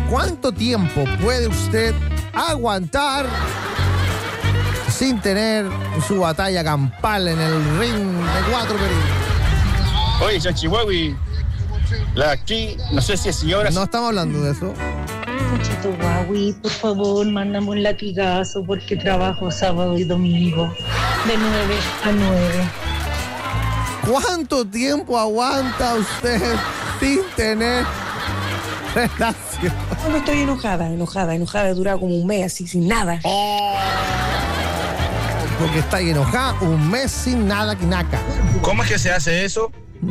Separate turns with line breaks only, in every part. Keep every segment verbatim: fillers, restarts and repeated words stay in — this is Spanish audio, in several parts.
¿Cuánto tiempo puede usted aguantar sin tener su batalla campal en el ring de cuatro periodos?
Oye, Chanchihuahui, la actriz, no sé si es señora...
No estamos hablando de eso.
Chanchihuahui, por favor, mándame un latigazo porque trabajo sábado y domingo de nueve a nueve.
¿Cuánto tiempo aguanta usted sin tener relación?
No estoy enojada, enojada, enojada, dura como un mes así, sin nada.
Oh, porque está enojada, un mes sin nada, quinaca.
¿Cómo es que se hace eso?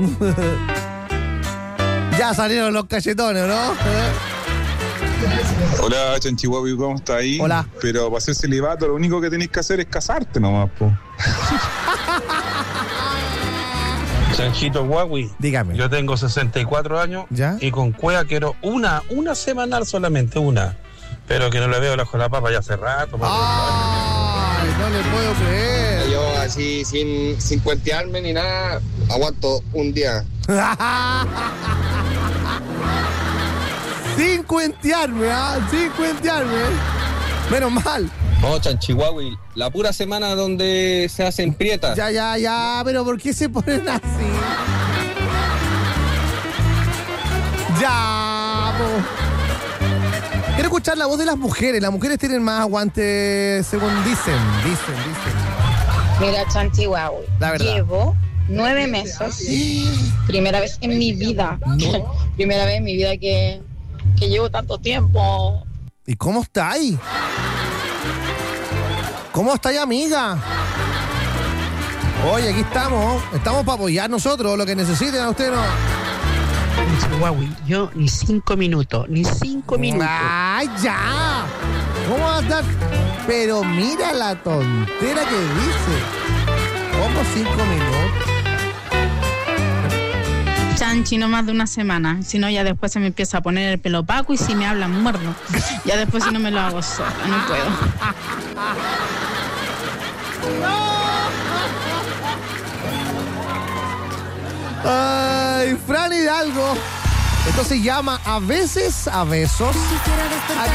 Ya salieron los cachetones, ¿no?
Hola, Chanchihuahui, ¿cómo está ahí?
Hola.
Pero para ser celibato, lo único que tenés que hacer es casarte nomás, po.
Chanchito Huahui,
dígame.
Yo tengo sesenta y cuatro años.
¿Ya?
Y con cueva quiero una, una semanal solamente, una. Pero que no le veo el ojo a la papa ya hace rato.
¡Ay, no le puedo creer!
Yo así, sin, sin cuentearme ni nada, aguanto un día.
Sin cuentearme, ¿ah? Sin cuentearme. Menos mal.
No, Chanchihuahui, la pura semana donde se hacen prietas.
Ya, ya, ya, pero ¿por qué se ponen así? Ya, po. Quiero escuchar la voz de las mujeres. Las mujeres tienen más aguante, según dicen, dicen, dicen.
Mira, Chanchihuahui,
La verdad.
llevo nueve meses. Primera vez en mi vida.
No.
Primera vez en mi vida que, que llevo tanto tiempo.
¿Y cómo está ahí? ¿Cómo está ahí, amiga? Oye, aquí estamos. Estamos para apoyar nosotros lo que necesiten. A usted no.
Chanchihuahui, yo ni cinco minutos, ni cinco minutos.
¡Ay, ya! ¿Cómo va a estar? Pero mira la tontera que dice. ¿Cómo cinco minutos?
Chanchi, no más de una semana. Si no, ya después se me empieza a poner el pelo opaco y si me hablan muerdo. Ya después si no me lo hago sola, no puedo.
Ay, Fran Hidalgo. Esto se llama A veces a besos.